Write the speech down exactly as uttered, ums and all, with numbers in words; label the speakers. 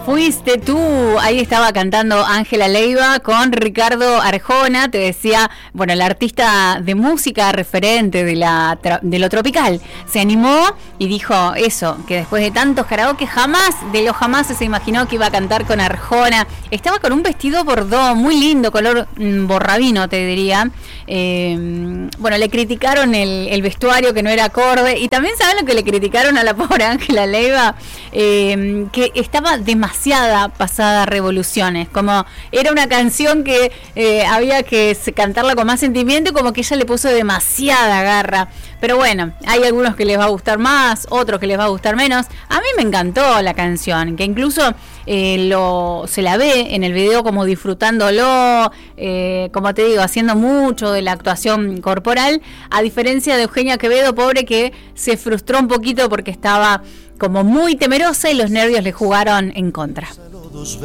Speaker 1: Fuiste tú, ahí estaba cantando Ángela Leiva con Ricardo Arjona, te decía, bueno, el artista de música referente de, la, de lo tropical, se animó y dijo eso, que después de tantos karaoke jamás, de lo jamás se imaginó que iba a cantar con Arjona. Estaba con un vestido bordó muy lindo, color mmm, borrabino te diría. Eh, bueno, le criticaron el, el vestuario que no era acorde, y también saben lo que le criticaron a la pobre Ángela Leiva, eh, que estaba demasiado pasada a revoluciones, como era una canción que eh, había que cantarla con más sentimiento, como que ella le puso demasiada garra. Pero bueno, hay algunos que les va a gustar más, otros que les va a gustar menos. A mí me encantó la canción, que incluso eh, lo se la ve en el video como disfrutándolo, eh, como te digo, haciendo mucho de la actuación corporal, a diferencia de Eugenia Quevedo, pobre, que se frustró un poquito porque estaba como muy temerosa y los nervios le jugaron en contra.